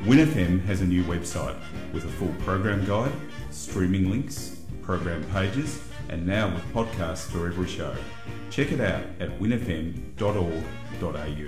WinFM has a new website with a full program guide, streaming links, program pages, and now with podcasts for every show. Check it out at winfm.org.au.